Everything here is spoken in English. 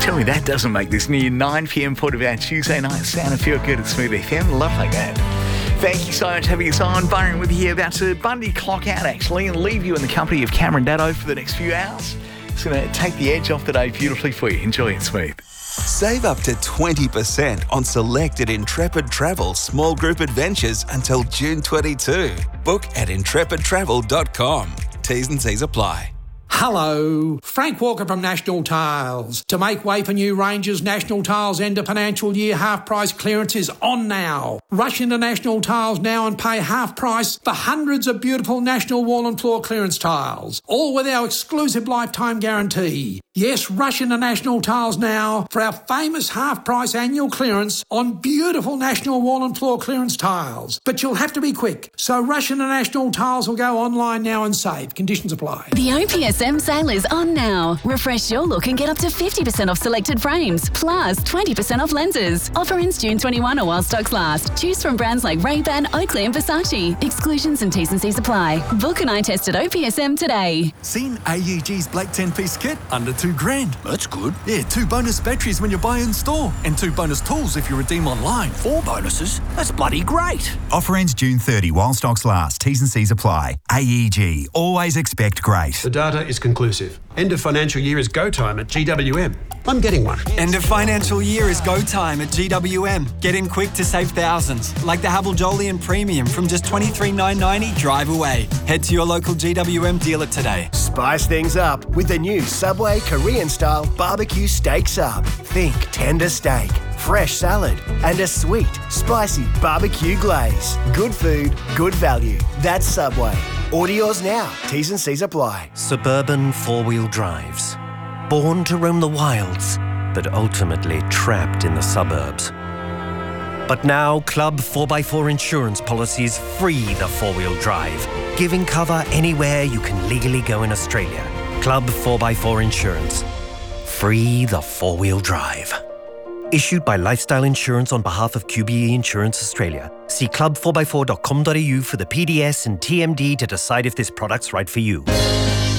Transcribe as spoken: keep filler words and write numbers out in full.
Tell me that doesn't make this near nine p.m. port of our Tuesday night sound and feel good at Smooth F M. Love like that. Thank you so much for having us on. Byron with you here, about to Bundy clock out actually and leave you in the company of Cameron Daddo for the next few hours. It's going to take the edge off the day beautifully for you. Enjoy it, Smooth. Save up to twenty percent on selected Intrepid Travel small group adventures until June twenty-second. Book at intrepid travel dot com. T's and C's apply. Hello, Frank Walker from National Tiles. To make way for new ranges, National Tiles end of financial year half price clearance is on now. Rush into National Tiles now and pay half price for hundreds of beautiful National wall and floor clearance tiles, all with our exclusive lifetime guarantee. Yes, rush into National Tiles now for our famous half price annual clearance on beautiful National wall and floor clearance tiles. But you'll have to be quick, so rush into National Tiles or go online now and save. Conditions apply. The O P S M sale is on now. Refresh your look and get up to fifty percent off selected frames, plus twenty percent off lenses. Offer ends June twenty-first or while stocks last. Choose from brands like Ray-Ban, Oakley and Versace. Exclusions and T's and C's apply. Book an eye test at O P S M today. Seen A E G's Black ten-piece kit? Under two grand. That's good. Yeah, two bonus batteries when you buy in store. And two bonus tools if you redeem online. Four bonuses? That's bloody great. Offer ends June thirtieth while stocks last. T's and C's apply. A E G. Always expect great. The data is conclusive. End of financial year is go time at G W M. I'm getting one. End of financial year is go time at G W M. Get in quick to save thousands, like the Havel Jolyon Premium from just twenty-three thousand nine hundred ninety drive away. Head to your local G W M dealer today. Spice things up with the new Subway Korean-style barbecue steak sub. Think tender steak, fresh salad, and a sweet, spicy barbecue glaze. Good food, good value. That's Subway. Order yours now. T's and C's apply. Suburban four-wheel drives. Born to roam the wilds, but ultimately trapped in the suburbs. But now, Club four by four insurance policies free the four-wheel drive, giving cover anywhere you can legally go in Australia. Club four by four Insurance. Free the four-wheel drive. Issued by Lifestyle Insurance on behalf of Q B E Insurance Australia. See club four by four dot com dot a u for the P D S and T M D to decide if this product's right for you.